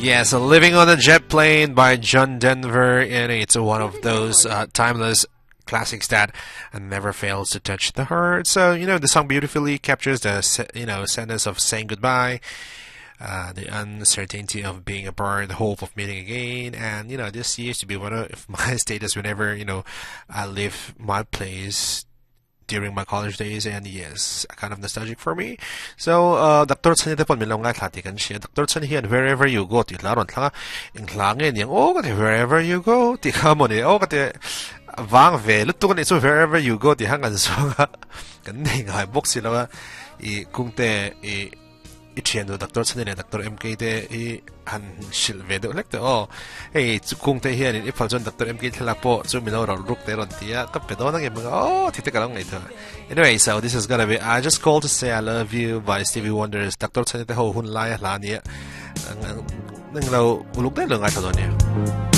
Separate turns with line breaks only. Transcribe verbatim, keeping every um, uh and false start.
Yes, Living on a Jet Plane by John Denver, and it's one of those uh, timeless classics that never fails to touch the heart. So, you know, the song beautifully captures the, you know, sadness of saying goodbye, uh, the uncertainty of being apart, the hope of meeting again, and, you know, this used to be one of my status whenever, you know, I leave my place during my college days, and yes, kind of nostalgic for me. So, uh, Doctor Chen ite pon milong nga tlati kan siya. Doctor Chen hiyan, wherever you go, ti laron tlanga, ing tlangin yang, oh, kati wherever you go, ti kamo ni, oh, kati, vang ve, luto kan iso wherever you go, ti hangan so nga, ganding nga, bok sila nga, i, kung te, i, ichiendo Doctor Chen ni, Doctor M K te, i, han silve de ulit, oh, hey, kung te hiyan, in ipal zon Doctor M K tila po, so minaw raw ruk te ron tiya, kapedo nang yung mga, oh, tita ka lang ito. Anyway, so this is gonna be I Just Called to Say I Love You by Stevie Wonder's Doctor Chen te ho hun lai la niya, nang nang law ulog na lang nga ito niya.